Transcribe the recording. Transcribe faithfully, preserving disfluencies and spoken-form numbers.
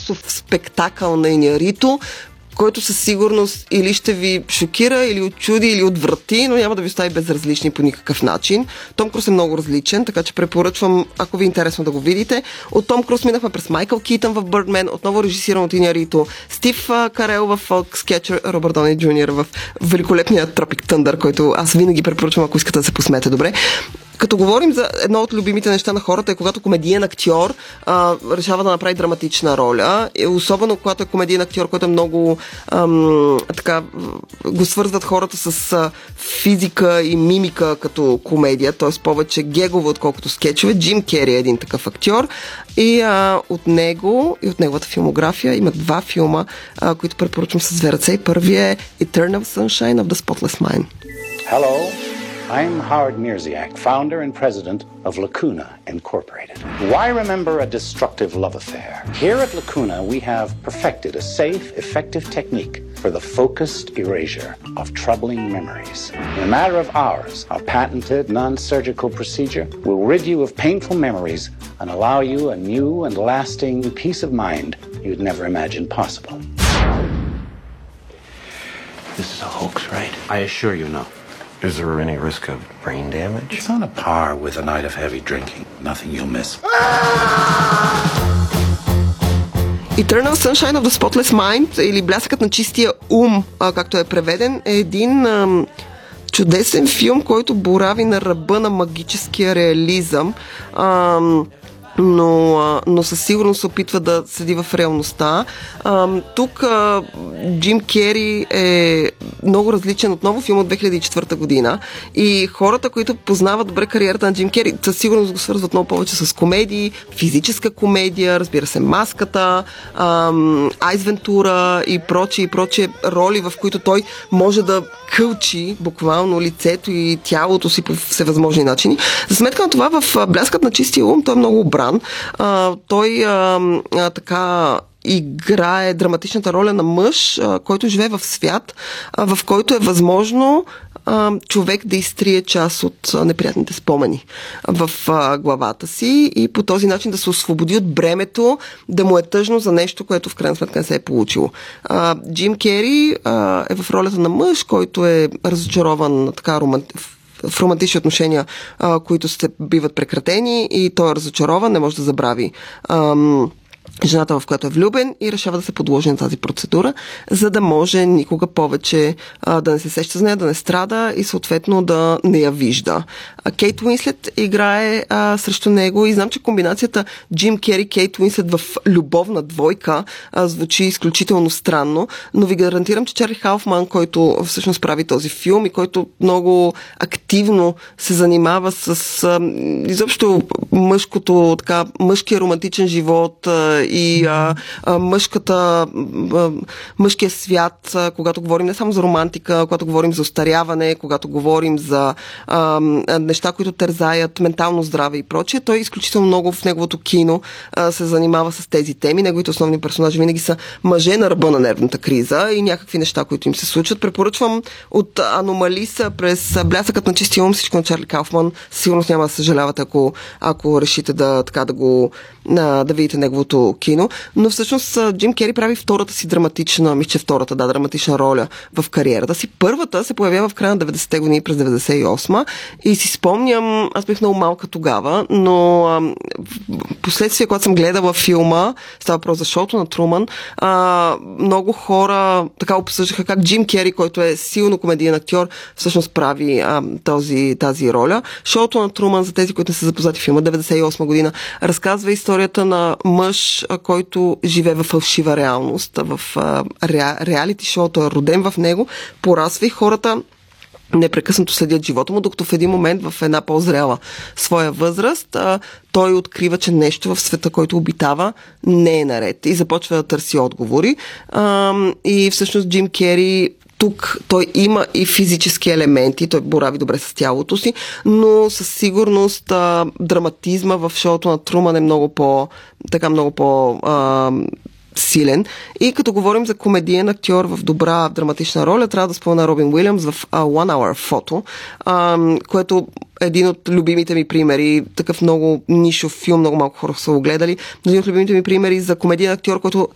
масов спектакъл на Иньярито, който със сигурност или ще ви шокира, или отчуди, или отврати, но няма да ви остави безразлични по никакъв начин. Том Круз е много различен, така че препоръчвам, ако ви е интересно да го видите. От Том Круз минахме през Майкъл Китън в Birdman, отново режисиран от Иньярито, Стив Карел в Foxcatcher, Робърт Дауни Джуниор в великолепния Tropic Thunder, който аз винаги препоръчвам, ако искате да се посмете добре. Като говорим за едно от любимите неща на хората е когато комедиен актьор а, решава да направи драматична роля. И особено когато е комедиен актьор, който е много ам, така, го свързват хората с а, физика и мимика като комедия, т.е. повече гегово, отколкото скетчове. Джим Кери е един такъв актьор и а, от него и от неговата филмография има два филма, а, които препоръчвам с две ръце. Първият е Eternal Sunshine of the Spotless Mind. Hello. I'm Howard Mirziak, founder and president of Lacuna Incorporated. Why remember a destructive love affair? Here at Lacuna, we have perfected a safe, effective technique for the focused erasure of troubling memories. In a matter of hours, our patented non-surgical procedure will rid you of painful memories and allow you a new and lasting peace of mind you'd never imagined possible. This is a hoax, right? I assure you no. Is there any risk of brain damage? It's on a par with a night of heavy drinking. Nothing you'll miss. Eternal Sunshine of the Spotless Mind, или Блясъкът на чистия ум, а, както е преведен, е един ам, чудесен филм, който борави на ръба на магическия реализъм. Ам, но, но със сигурност се опитва да седи в реалността. А, тук а, Джим Кери е много различен отново филм от две хиляди и четвърта година и хората, които познават добре кариерата на Джим Кери, със сигурност го свързват много повече с комедии, физическа комедия, разбира се, Маската, Айс Вентура и прочие и прочие роли, в които той може да кълчи буквално лицето и тялото си по всевъзможни начини. За сметка на това в Бляскът на чистия ум той е много обран. А, той а, а, така играе драматичната роля на мъж, а, който живее в свят, а, в който е възможно а, човек да изтрие част от а, неприятните спомени в а, главата си и по този начин да се освободи от бремето, да му е тъжно за нещо, което в крайна сметка не се е получило. А, Джим Кери а, е в ролята на мъж, който е разочарован така романтично в романтични отношения, а, които се биват прекратени и той е разочарован, не може да забрави ам, жената, в която е влюбен и решава да се подложи на тази процедура, за да може никога повече а, да не се сеща за нея, да не страда и съответно да не я вижда. А, Кейт Уинслет играе а, срещу него и знам, че комбинацията Джим Кери, Кейт Уинслет в любовна двойка а, звучи изключително странно, но ви гарантирам, че Чарли Хауфман, който всъщност прави този филм и който много активно се занимава с а, изобщо мъжкото, така, мъжкия романтичен живот а, и а, а, мъжката, а, мъжкия свят, а, когато говорим не само за романтика, когато говорим за остаряване, когато говорим за а, неща, които тързаят ментално здраве и прочее. Той изключително много в неговото кино а, се занимава с тези теми. Неговите основни персонажи винаги са мъже на ръба на нервната криза и някакви неща, които им се случват. Препоръчвам от Аномалиса през Блясъкът на чистия ум, всичко на Чарли Кауфман. Сигурно няма да съжалявате, ако, ако решите да, така, да го да видите неговото кино, но всъщност Джим Кери прави втората си драматична, мисля, че втората, да, драматична роля в кариерата си. Първата се появява в края на деветдесетте години през деветдесет и осма и си спомням, аз бях много малка тогава, но а, в последствие, когато съм гледала филма, става въпрос за шоуто на Труман, а, много хора така обсъждаха как Джим Кери, който е силно комедиен актьор, всъщност прави а, този, тази роля. Шоуто на Труман, за тези, които не са запознати, филма деветдесет и осма година, разказва историята на мъж, който живее в фалшива реалност, в ре, реалити шоуто, е роден в него, порасва и хората непрекъснато следят живота му, докато в един момент в една по-зряла своя възраст а, той открива, че нещо в света, който обитава, не е наред и започва да търси отговори. А, и всъщност Джим Кери тук той има и физически елементи, той борави добре с тялото си, но със сигурност а, драматизма в шоуто на Труман е много по, така много по а, силен. И като говорим за комедиен актьор в добра драматична роля, трябва да спомена Робин Уилямс в uh, One Hour Photo, uh, което е един от любимите ми примери, такъв много нишов филм, много малко хора са го гледали, един от любимите ми примери за комедиен актьор, който